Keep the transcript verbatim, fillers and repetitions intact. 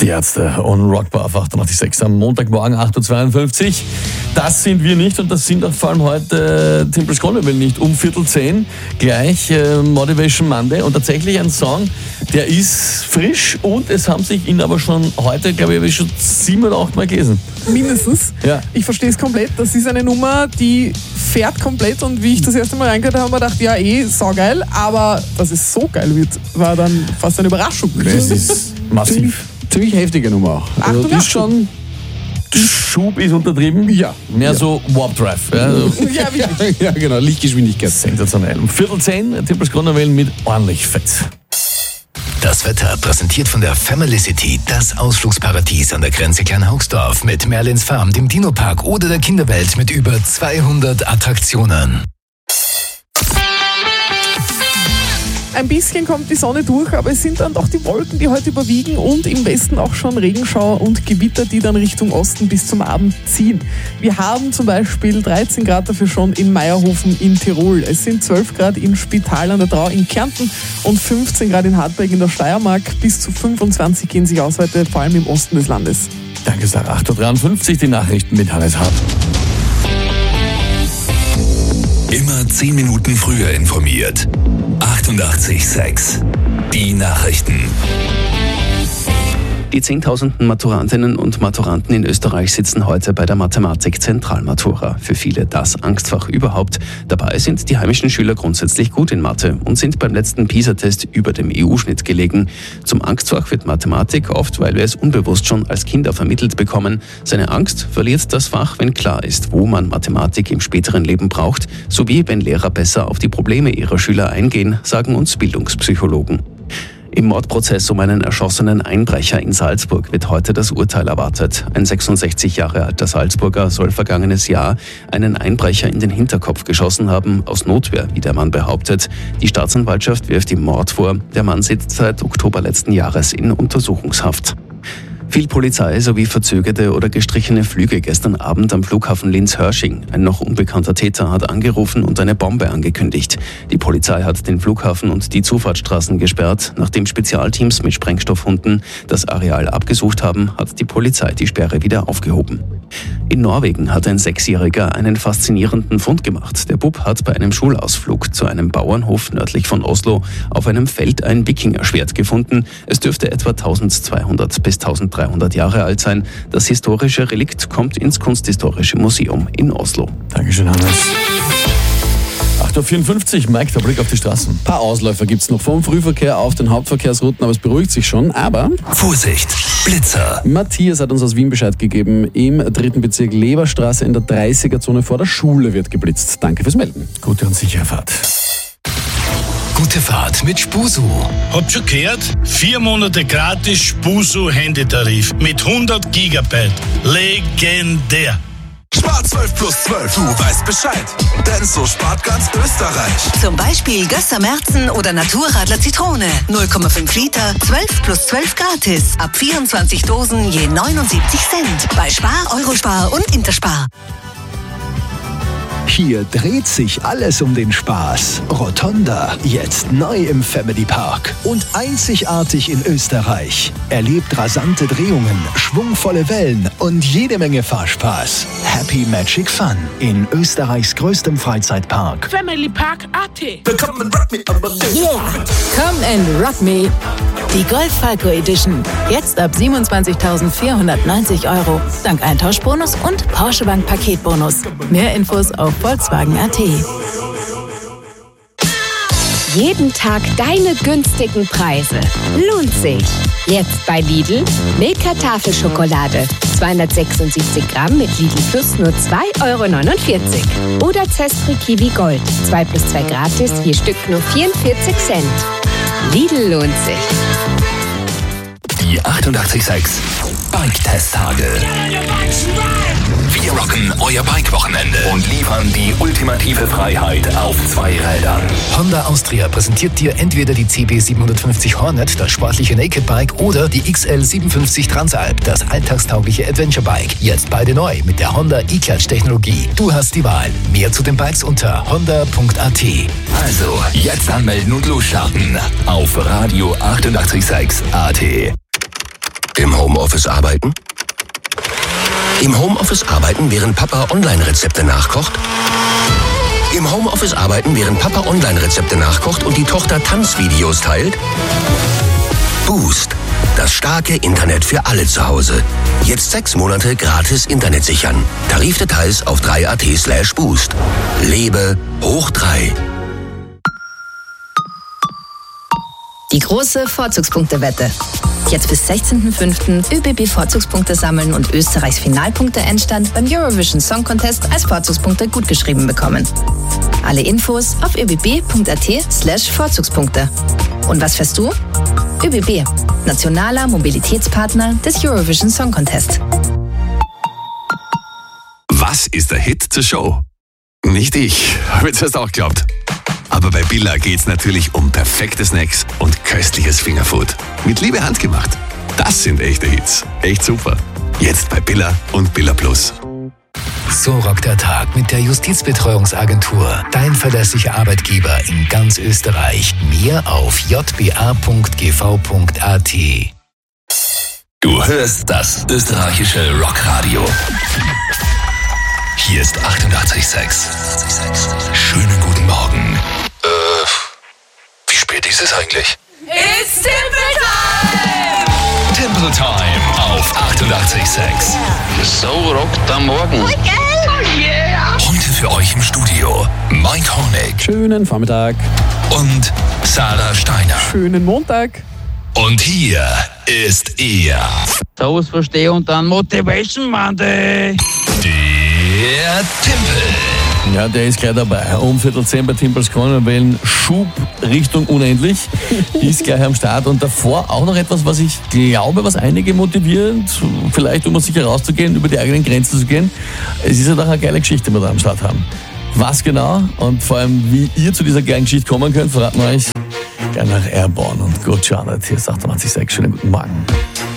Die Ärzte on Rockbar auf achtundachtzig Komma sechs am Montagmorgen acht Uhr zweiundfünfzig. Das sind wir nicht und das sind auch vor allem heute äh, Temples Cornwall nicht. Um Viertel zehn gleich äh, Motivation Monday und tatsächlich ein Song, der ist frisch und es haben sich ihn aber schon heute, glaube ich, schon sieben oder acht Mal gelesen. Mindestens. Ja. Ich verstehe es komplett. Das ist eine Nummer, die fährt komplett und wie ich das erste Mal reingehört habe, habe ich mir gedacht, ja eh, saugeil, aber dass es so geil wird, war dann fast eine Überraschung. Es ist massiv. Ziemlich heftige Nummer auch. Also Achtung, die ist schon... Schub ist untertrieben. Ja. Mehr ja. so Warp Drive. Ja, also Ja, wirklich. ja, genau, Lichtgeschwindigkeit. sensationell. Um Viertel zehn, Temples Cornwall mit ordentlich Fett. Das Wetter präsentiert von der Family City, das Ausflugsparadies an der Grenze Kleinhaugsdorf mit Merlins Farm, dem Dino-Park oder der Kinderwelt mit über zweihundert Attraktionen. Ein bisschen kommt die Sonne durch, aber es sind dann doch die Wolken, die heute überwiegen und im Westen auch schon Regenschauer und Gewitter, die dann Richtung Osten bis zum Abend ziehen. Wir haben zum Beispiel dreizehn Grad dafür schon in Meierhofen in Tirol. Es sind zwölf Grad in Spital an der Drau in Kärnten und fünfzehn Grad in Hartberg in der Steiermark. Bis zu fünfundzwanzig gehen sich aus heute, vor allem im Osten des Landes. Danke, Sarah. acht Uhr dreiundfünfzig, die Nachrichten mit Hannes Hart. Immer zehn Minuten früher informiert. achtundachtzig Komma sechs. Die Nachrichten. Die zehntausenden Maturantinnen und Maturanten in Österreich sitzen heute bei der Mathematik-Zentralmatura. Für viele das Angstfach überhaupt. Dabei sind die heimischen Schüler grundsätzlich gut in Mathe und sind beim letzten PISA-Test über dem E U-Schnitt gelegen. Zum Angstfach wird Mathematik oft, weil wir es unbewusst schon als Kinder vermittelt bekommen. Seine Angst verliert das Fach, wenn klar ist, wo man Mathematik im späteren Leben braucht, sowie wenn Lehrer besser auf die Probleme ihrer Schüler eingehen, sagen uns Bildungspsychologen. Im Mordprozess um einen erschossenen Einbrecher in Salzburg wird heute das Urteil erwartet. Ein sechsundsechzig Jahre alter Salzburger soll vergangenes Jahr einen Einbrecher in den Hinterkopf geschossen haben, aus Notwehr, wie der Mann behauptet. Die Staatsanwaltschaft wirft ihm Mord vor. Der Mann sitzt seit Oktober letzten Jahres in Untersuchungshaft. Viel Polizei sowie verzögerte oder gestrichene Flüge gestern Abend am Flughafen Linz-Hörsching. Ein noch unbekannter Täter hat angerufen und eine Bombe angekündigt. Die Polizei hat den Flughafen und die Zufahrtsstraßen gesperrt. Nachdem Spezialteams mit Sprengstoffhunden das Areal abgesucht haben, hat die Polizei die Sperre wieder aufgehoben. In Norwegen hat ein Sechsjähriger einen faszinierenden Fund gemacht. Der Bub hat bei einem Schulausflug zu einem Bauernhof nördlich von Oslo auf einem Feld ein Wikingerschwert gefunden. Es dürfte etwa eintausendzweihundert bis eintausenddreihundert Jahre alt sein. Das historische Relikt kommt ins Kunsthistorische Museum in Oslo. Dankeschön, Hannes. acht Uhr vierundfünfzig, Mike, der Blick auf die Straßen. Ein paar Ausläufer gibt es noch vom Frühverkehr auf den Hauptverkehrsrouten, aber es beruhigt sich schon. Aber Vorsicht, Blitzer. Matthias hat uns aus Wien Bescheid gegeben. Im dritten Bezirk Leberstraße in der dreißiger-Zone vor der Schule wird geblitzt. Danke fürs Melden. Gute und sichere Fahrt. Gute Fahrt mit Spusu. Habt schon gehört? Vier Monate gratis Spusu-Handytarif mit hundert Gigabyte. Legendär. Spar zwölf plus zwölf, du weißt Bescheid. Denn so spart ganz Österreich. Zum Beispiel Gösser Märzen oder Naturradler Zitrone. null Komma fünf Liter, zwölf plus zwölf gratis. Ab vierundzwanzig Dosen je neunundsiebzig Cent. Bei Spar, Eurospar und Interspar. Hier dreht sich alles um den Spaß. Rotonda, jetzt neu im Family Park. Und einzigartig in Österreich. Erlebt rasante Drehungen, schwungvolle Wellen und jede Menge Fahrspaß. Happy Magic Fun in Österreichs größtem Freizeitpark. Family Park A T. Yeah! Come and rock me! Die Golf Falco Edition. Jetzt ab siebenundzwanzigtausendvierhundertneunzig Euro. Dank Eintauschbonus und Porsche Bank Paketbonus. Mehr Infos auf Volkswagen Punkt A T. Jeden Tag deine günstigen Preise. Lohnt sich. Jetzt bei Lidl. Milka Tafelschokolade. zweihundertsechsundsiebzig Gramm mit Lidl Plus nur zwei Euro neunundvierzig. Oder Zestri Kiwi Gold. zwei plus zwei gratis, je Stück nur vierundvierzig Cent. Lidl lohnt sich. Die achtundachtzig Komma sechs Bike-Testtage. Wir rocken euer Bike-Wochenende und liefern die ultimative Freiheit auf zwei Rädern. Honda Austria präsentiert dir entweder die C B siebenhundertfünfzig Hornet, das sportliche Naked Bike, oder die X L siebenundfünfzig Transalp, das alltagstaugliche Adventure Bike. Jetzt beide neu mit der Honda E-Clutch-Technologie. Du hast die Wahl. Mehr zu den Bikes unter honda Punkt A T. Also, jetzt anmelden und losstarten auf Radio achtundachtzig Komma sechs A T. Im Homeoffice arbeiten? Im Homeoffice arbeiten, während Papa Online-Rezepte nachkocht? Im Homeoffice arbeiten, während Papa Online-Rezepte nachkocht und die Tochter Tanzvideos teilt? Boost. Das starke Internet für alle zu Hause. Jetzt sechs Monate gratis Internet sichern. Tarifdetails auf drei punkt at slash boost. Lebe hoch drei. Die große Vorzugspunktewette. Jetzt bis sechzehnten fünften ÖBB Vorzugspunkte sammeln und Österreichs Finalpunkte-Endstand beim Eurovision Song Contest als Vorzugspunkte gutgeschrieben bekommen. Alle Infos auf öbb.at slash Vorzugspunkte. Und was fährst du? ÖBB, nationaler Mobilitätspartner des Eurovision Song Contest. Was ist der Hit zur Show? Nicht ich, habe ich zuerst auch geglaubt. Aber bei Billa geht's natürlich um perfekte Snacks und köstliches Fingerfood. Mit Liebe handgemacht. Das sind echte Hits. Echt super. Jetzt bei Billa und Billa Plus. So rockt der Tag mit der Justizbetreuungsagentur. Dein verlässlicher Arbeitgeber in ganz Österreich. Mehr auf j b a punkt g v punkt a t. Du hörst das österreichische Rockradio. Hier ist achtundachtzig Komma sechs. Schönen guten Morgen. Äh, wie spät ist es eigentlich? It's Timple Time! Timple Time auf achtundachtzig Komma sechs. So rockt am Morgen. Oh yeah! Heute für euch im Studio Mike Hornig. Schönen Vormittag. Und Sarah Steiner. Schönen Montag. Und hier ist er. So was verstehe und dann Motivation Monday. Der Timpel. Ja, der ist gleich dabei. Um Viertel zehn bei Timpels Cornerwellen. Schub Richtung unendlich. Ist gleich am Start. Und davor auch noch etwas, was ich glaube, was einige motiviert, vielleicht um aus sich herauszugehen, über die eigenen Grenzen zu gehen. Es ist ja doch eine geile Geschichte, die wir da am Start haben. Was genau und vor allem, wie ihr zu dieser geilen Geschichte kommen könnt, verraten wir euch gleich nach Airborne und Good Charlotte. Hier ist achtundachtzig Komma sechs. Schönen guten Morgen.